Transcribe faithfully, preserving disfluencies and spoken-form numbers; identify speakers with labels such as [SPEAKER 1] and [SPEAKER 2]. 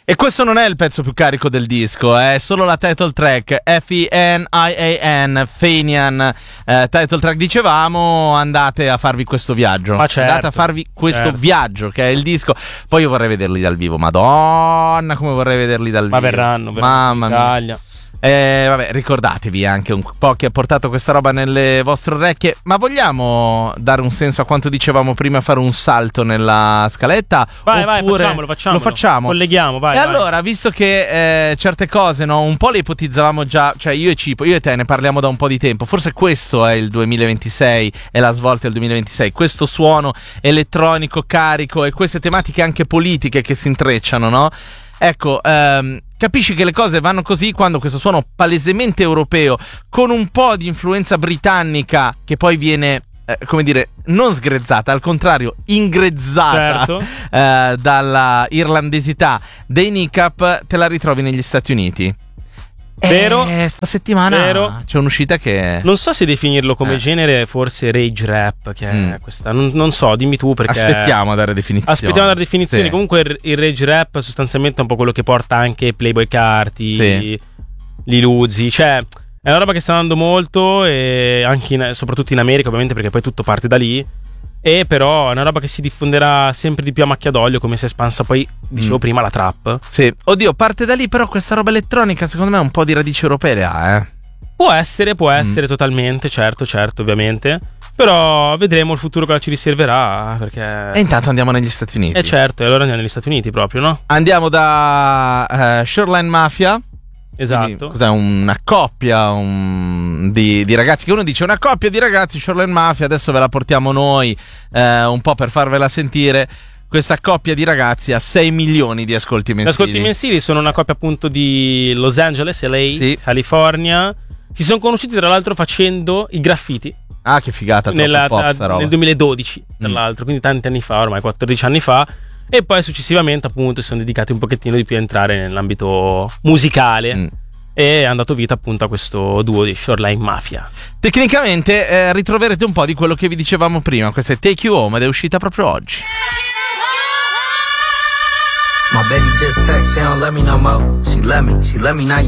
[SPEAKER 1] E questo non è il pezzo più carico del disco, è solo la title track, F E N I A N, Fenian, eh, title track dicevamo, andate a farvi questo viaggio,
[SPEAKER 2] Ma certo,
[SPEAKER 1] andate a farvi questo
[SPEAKER 2] certo.
[SPEAKER 1] viaggio che è il disco, poi io vorrei vederli dal vivo, madonna come vorrei vederli dal
[SPEAKER 2] Ma
[SPEAKER 1] vivo.
[SPEAKER 2] verranno, verranno
[SPEAKER 1] Mamma
[SPEAKER 2] in
[SPEAKER 1] mia.
[SPEAKER 2] Italia.
[SPEAKER 1] Eh, vabbè, ricordatevi anche un po' chi ha portato questa roba nelle vostre orecchie. Ma vogliamo dare un senso a quanto dicevamo prima, fare un salto nella scaletta?
[SPEAKER 2] Vai, vai,
[SPEAKER 1] Oppure
[SPEAKER 2] facciamolo, facciamolo.
[SPEAKER 1] Lo facciamo.
[SPEAKER 2] Colleghiamo, vai.
[SPEAKER 1] E
[SPEAKER 2] vai.
[SPEAKER 1] allora, visto che eh, certe cose, no, un po' le ipotizzavamo già, cioè io e Cipo, io e te ne parliamo da un po' di tempo. Forse questo è il duemilaventisei, è la svolta del duemilaventisei. Questo suono elettronico carico e queste tematiche anche politiche che si intrecciano, no? Ecco, ehm, capisci che le cose vanno così quando questo suono palesemente europeo, con un po' di influenza britannica, che poi viene, eh, come dire, non sgrezzata, al contrario, ingrezzata,
[SPEAKER 2] Certo.
[SPEAKER 1] eh, dalla irlandesità dei N I C A P, te la ritrovi negli Stati Uniti.
[SPEAKER 2] Vero.
[SPEAKER 1] E sta settimana
[SPEAKER 2] Vero.
[SPEAKER 1] c'è un'uscita che...
[SPEAKER 2] Non so se definirlo come
[SPEAKER 1] Eh.
[SPEAKER 2] genere, forse rage rap, che è
[SPEAKER 1] Mm.
[SPEAKER 2] questa. Non, non so, dimmi tu perché.
[SPEAKER 1] Aspettiamo a dare definizioni.
[SPEAKER 2] Aspettiamo la definizione.
[SPEAKER 1] Sì.
[SPEAKER 2] Comunque il, il rage rap sostanzialmente è un po' quello che porta anche Playboy Carti,
[SPEAKER 1] Sì.
[SPEAKER 2] Lil Uzi. Cioè, è una roba che sta andando molto, e anche in- soprattutto in America, ovviamente, perché poi tutto parte da lì. E però è una roba che si diffonderà sempre di più a macchia d'olio, come si è espansa poi, dicevo
[SPEAKER 1] Mm.
[SPEAKER 2] prima, la trap.
[SPEAKER 1] Sì. Oddio, parte da lì, però questa roba elettronica secondo me ha un po' di radici europee le ha, eh.
[SPEAKER 2] Può essere,
[SPEAKER 1] Mm.
[SPEAKER 2] può essere totalmente, certo, certo, ovviamente. Però vedremo il futuro cosa ci riserverà, perché...
[SPEAKER 1] E intanto andiamo negli Stati Uniti.
[SPEAKER 2] Eh certo, e allora andiamo negli Stati Uniti proprio, no?
[SPEAKER 1] Andiamo da eh, Shoreline Mafia. Quindi,
[SPEAKER 2] Esatto.
[SPEAKER 1] cos'è? Una coppia un- di, di ragazzi, che uno dice una coppia di ragazzi, Shoreline Mafia, adesso ve la portiamo noi eh, un po' per farvela sentire. Questa coppia di ragazzi ha sei milioni di ascolti
[SPEAKER 2] Gli
[SPEAKER 1] mensili.
[SPEAKER 2] ascolti mensili sono una coppia appunto di Los Angeles, L A,
[SPEAKER 1] Sì.
[SPEAKER 2] California. Si sono conosciuti tra l'altro facendo i graffiti
[SPEAKER 1] Ah, che figata, troppo
[SPEAKER 2] nella-
[SPEAKER 1] pop sta roba.
[SPEAKER 2] nel duemiladodici, tra
[SPEAKER 1] Mm.
[SPEAKER 2] l'altro, quindi tanti anni fa, ormai quattordici anni fa. E poi successivamente appunto si sono dedicati un pochettino di più a entrare nell'ambito musicale.
[SPEAKER 1] Mm.
[SPEAKER 2] E è andato vita appunto a questo duo di Shoreline Mafia.
[SPEAKER 1] Tecnicamente eh, ritroverete un po' di quello che vi dicevamo prima. Questa è Take You Home ed è uscita proprio oggi.
[SPEAKER 3] My baby just text, she don't let me no more. She let me, she let me, now you